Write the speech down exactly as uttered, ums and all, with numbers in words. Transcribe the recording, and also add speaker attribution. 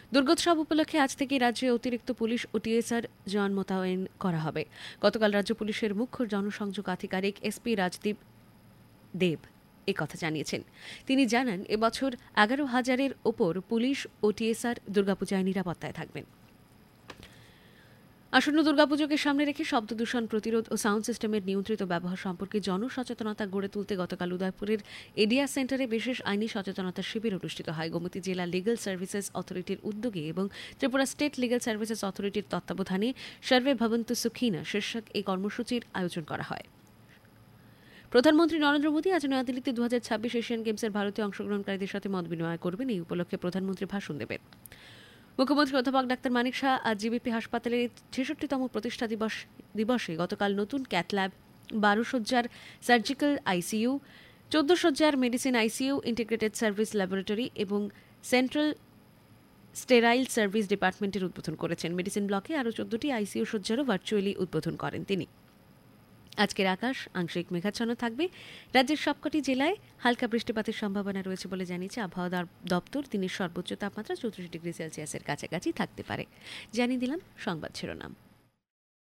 Speaker 1: দুর্গোৎসব উপলক্ষে আজ থেকে রাজ্যে অতিরিক্ত পুলিশ ও টিএসআর জওয়ান মোতায়েন করা হবে। গতকাল রাজ্য পুলিশের মুখ্য জনসংযোগ আধিকারিক এসপি রাজদীপ দেব একথা জানিয়েছেন। তিনি জানান, এবছর এগারো হাজারের ওপর পুলিশ ও টিএসআর দুর্গাপূজায় নিরাপত্তায় থাকবেন। আসন্ন দুর্গাপুজোকে সামনে রেখে শব্দ দূষণ প্রতিরোধ ও সাউন্ড সিস্টেমের নিয়ন্ত্রিত ব্যবহার সম্পর্কে জনসচেতনতা গড়ে তুলতে গতকাল উদয়পুরের এডিয়া সেন্টারে বিশেষ আইনি সচেতনতা শিবির অনুষ্ঠিত হয়। গোমতী জেলা লিগ্যাল সার্ভিসেস অথরিটির উদ্যোগে এবং ত্রিপুরা স্টেট লিগ্যাল সার্ভিসেস অথরিটির তত্ত্বাবধানে সর্বে ভবন্তু সুখিনা শীর্ষক এই কর্মসূচির আয়োজন করা হয়। প্রধানমন্ত্রী নরেন্দ্র মোদী আজ নয়াদিল্লিতে দু হাজার ছাব্বিশ এশিয়ান গেমসের ভারতীয় অংশগ্রহণকারীদের সাথে মত বিনিময় করবেন। এই উপলক্ষে প্রধানমন্ত্রী ভাষণ দেবেন। মুখ্যমন্ত্রী অধ্যাপক ডাক্তার মানিক শাহ আজ জিবিপি হাসপাতালের ছেষট্টিতম প্রতিষ্ঠা দিবস দিবসে গতকাল নতুন ক্যাথ ল্যাব, বারো শয্যার সার্জিক্যাল আইসিইউ, চোদ্দ শয্যার medicine ICU, integrated service laboratory এবং সেন্ট্রাল স্টেরাইল সার্ভিস ডিপার্টমেন্টের উদ্বোধন করেছেন। মেডিসিন ব্লকে আরও চোদ্দটি আইসিইউ শয্যারও ভার্চুয়ালি উদ্বোধন করেন তিনি। আজকের আকাশ আংশিক মেঘাচ্ছন্ন থাকবে। রাজ্যের সবকটি জেলায় হালকা বৃষ্টিপাতের সম্ভাবনা রয়েছে বলে জানিয়েছে আবহাওয়া দপ্তর। দিনের সর্বোচ্চ তাপমাত্রা চৌত্রিশ ডিগ্রি সেলসিয়াসের কাছাকাছি থাকতে পারে। জানিয়ে দিলাম সংবাদ শিরোনাম।